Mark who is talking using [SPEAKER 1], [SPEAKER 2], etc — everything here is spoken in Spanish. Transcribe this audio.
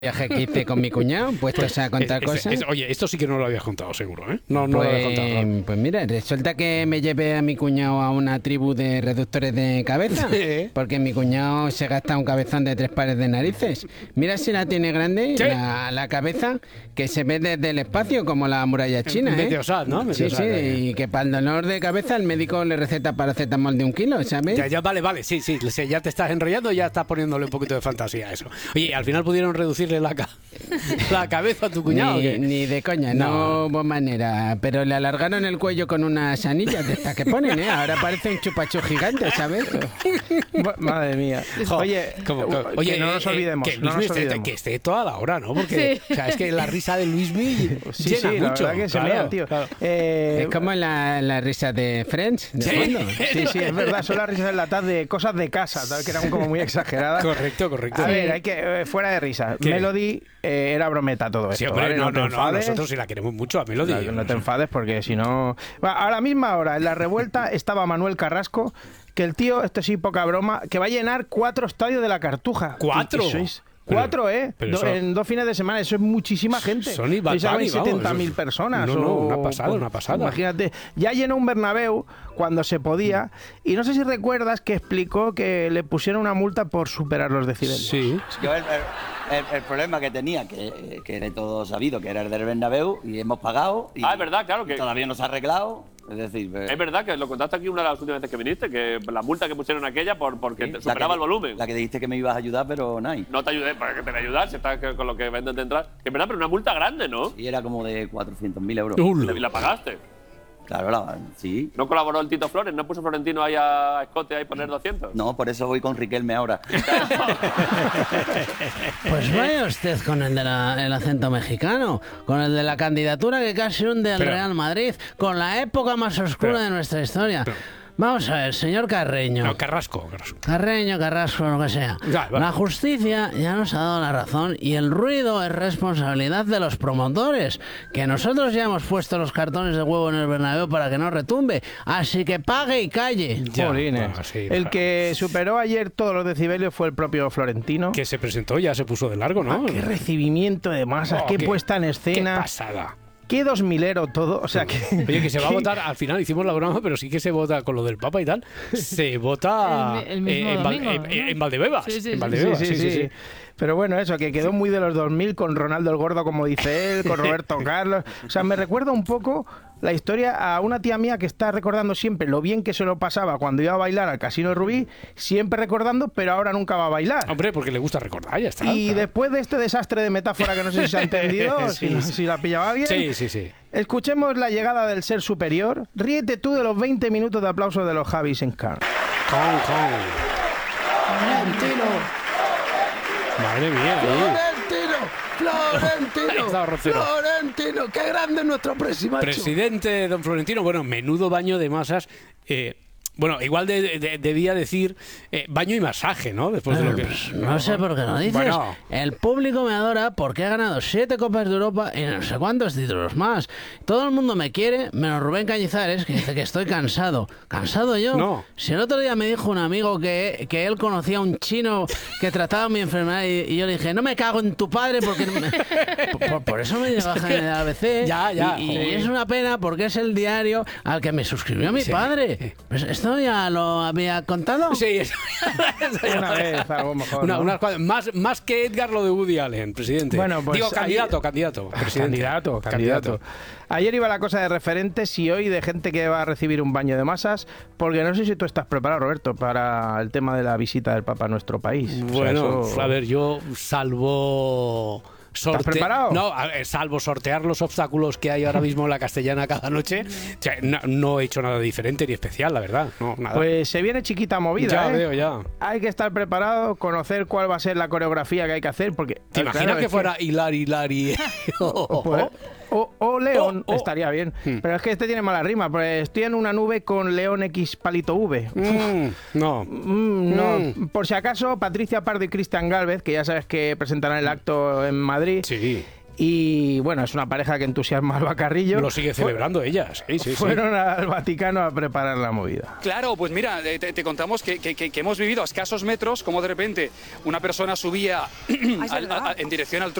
[SPEAKER 1] viaje que hice con mi cuñado, puestos a contar cosas.
[SPEAKER 2] Oye, esto sí que no lo habías contado, seguro, ¿eh? No lo había contado.
[SPEAKER 1] Pues mira, resulta que me llevé a mi cuñado a una tribu de reductores de cabeza, porque mi cuñado se gasta un cabezón de 3 pares de narices. Mira si la tiene grande, la cabeza, que se ve desde el espacio, como la muralla china, ¿eh?
[SPEAKER 2] Meteosat, ¿no?
[SPEAKER 1] Sí, y que para el dolor de cabeza el médico le receta paracetamol de 1 kilo, ¿sabes?
[SPEAKER 2] Vale, sí, ya te estás enrollando, ya estás poniéndole un poquito de fantasía a eso. Oye, al final pudieron reducirle la cabeza a tu cuñado.
[SPEAKER 1] Ni de coña, no hubo manera. Pero le alargaron el cuello con unas anillas de estas que ponen, ¿eh? Ahora parece un chupachú gigante, ¿sabes?
[SPEAKER 3] Madre mía. Oye, que no nos olvidemos.
[SPEAKER 2] Que esté toda la hora, ¿no? Porque es que la risa de Luismi llena mucho.
[SPEAKER 3] La verdad que se mea, tío. Claro.
[SPEAKER 1] Es como la risa de Friends, de fondo.
[SPEAKER 3] Sí, es verdad. Son las risas enlatadas de cosas de casa, ¿sabes? Que eran como muy exageradas.
[SPEAKER 2] Correcto.
[SPEAKER 3] A ver, hay que fuera de risa. Melody era brometa todo esto.
[SPEAKER 2] Sí, hombre, no, nosotros sí la queremos mucho a Melody.
[SPEAKER 3] No te enfades porque si no... Bueno, a la misma hora, en la revuelta, estaba Manuel Carrasco, que el tío, esto sí, poca broma, que va a llenar 4 estadios de la Cartuja.
[SPEAKER 2] ¿4?
[SPEAKER 3] 4, en 2 fines de semana, eso es muchísima gente.
[SPEAKER 2] Son
[SPEAKER 3] 70.000 personas.
[SPEAKER 2] Una pasada.
[SPEAKER 3] Imagínate, ya llenó un Bernabéu cuando se podía, y no sé si recuerdas que explicó que le pusieron una multa por superar los decibelios.
[SPEAKER 2] Sí.
[SPEAKER 4] Yo el problema que tenía, que era todo sabido, que era el del Bernabéu, y hemos pagado. Y
[SPEAKER 5] es verdad, claro que
[SPEAKER 4] todavía no se ha arreglado. Es decir,
[SPEAKER 5] es verdad que lo contaste aquí una de las últimas veces que viniste, que la multa que pusieron aquella porque superaba el volumen.
[SPEAKER 4] La que dijiste que me ibas a ayudar, pero no hay.
[SPEAKER 5] No te ayudé, ¿para que te voy a ayudar? Si estás con lo que venden de entrar. Es verdad, pero una multa grande, ¿no?
[SPEAKER 4] Y era como de 400.000 euros.
[SPEAKER 5] ¿Y la pagaste?
[SPEAKER 4] Claro, sí.
[SPEAKER 5] ¿No colaboró el Tito Flores? ¿No puso Florentino ahí a Escote ahí poner 200?
[SPEAKER 4] No, por eso voy con Riquelme ahora.
[SPEAKER 1] Pues vaya usted con el del acento mexicano, con el de la candidatura que casi hunde al Real Madrid, con la época más oscura de nuestra historia. Vamos a ver, señor Carreño.
[SPEAKER 2] No, Carrasco.
[SPEAKER 1] Carrasco, lo que sea. La justicia ya nos ha dado la razón y el ruido es responsabilidad de los promotores, que nosotros ya hemos puesto los cartones de huevo en el Bernabéu para que no retumbe. Así que pague y calle.
[SPEAKER 3] El que superó ayer todos los decibelios fue el propio Florentino.
[SPEAKER 2] Que se presentó, ya se puso de largo, ¿no?
[SPEAKER 3] Qué recibimiento de masas, qué puesta en escena.
[SPEAKER 2] Qué pasada.
[SPEAKER 3] Qué 2000ero todo, o sea que...
[SPEAKER 2] Oye, que se va a votar, al final hicimos la broma, pero sí que se vota con lo del Papa y tal, se vota en Valdebebas. Sí.
[SPEAKER 3] Pero bueno, eso, que quedó muy de los 2000 con Ronaldo el Gordo, como dice él, con Roberto Carlos. O sea, me recuerda un poco la historia a una tía mía que está recordando siempre lo bien que se lo pasaba cuando iba a bailar al Casino de Rubí, siempre recordando, pero ahora nunca va a bailar.
[SPEAKER 2] Hombre, porque le gusta recordar, ya está.
[SPEAKER 3] Y después de este desastre de metáfora que no sé si se ha entendido, si la pillaba bien...
[SPEAKER 2] Sí.
[SPEAKER 3] Escuchemos la llegada del ser superior. Ríete tú de los 20 minutos de aplauso de los Javis en Cannes.
[SPEAKER 1] Florentino.
[SPEAKER 2] Madre mía.
[SPEAKER 1] Florentino, qué grande es nuestro
[SPEAKER 2] presidente, don Florentino. Bueno, menudo baño de masas. Bueno, igual debía decir baño y masaje, ¿no? Después de lo que...
[SPEAKER 1] No sé por qué no dices. Bueno. El público me adora porque ha ganado 7 Copas de Europa y no sé cuántos títulos más. Todo el mundo me quiere, menos Rubén Cañizares, que dice que estoy cansado. ¿Cansado yo?
[SPEAKER 2] No.
[SPEAKER 1] Si el otro día me dijo un amigo que él conocía a un chino que trataba mi enfermedad y yo le dije, no me cago en tu padre porque... por eso me lleva en el ABC. Y es una pena porque es el diario al que me suscribió mi padre. Pues ¿esto ya lo había contado?
[SPEAKER 2] Sí,
[SPEAKER 3] una vez, algo mejor.
[SPEAKER 2] Más que Edgar lo de Woody Allen, presidente.
[SPEAKER 3] Bueno, pues
[SPEAKER 2] digo, candidato.
[SPEAKER 3] Candidato. Ayer iba la cosa de referentes y hoy de gente que va a recibir un baño de masas, porque no sé si tú estás preparado, Roberto, para el tema de la visita del Papa a nuestro país.
[SPEAKER 2] Bueno, a ver, yo salvo...
[SPEAKER 3] ¿Estás preparado?
[SPEAKER 2] No, salvo sortear los obstáculos que hay ahora mismo en la Castellana cada noche, o sea, no he hecho nada diferente ni especial, la verdad. No, nada.
[SPEAKER 3] Pues se viene chiquita movida.
[SPEAKER 2] Ya veo, ya.
[SPEAKER 3] Hay que estar preparado, conocer cuál va a ser la coreografía que hay que hacer, porque...
[SPEAKER 2] ¿Te imaginas que fuera Hilari?
[SPEAKER 3] O León, estaría bien. Pero es que este tiene mala rima, pues estoy en una nube con León X palito V.
[SPEAKER 2] No.
[SPEAKER 3] Por si acaso, Patricia Pardo y Cristian Gálvez, que ya sabes que presentarán el acto en Madrid, Y bueno, es una pareja que entusiasma al Bacarrillo.
[SPEAKER 2] Lo sigue celebrando ella, sí.
[SPEAKER 3] Fueron al Vaticano a preparar la movida.
[SPEAKER 6] Claro, pues mira, te contamos que hemos vivido a escasos metros como de repente una persona subía en dirección al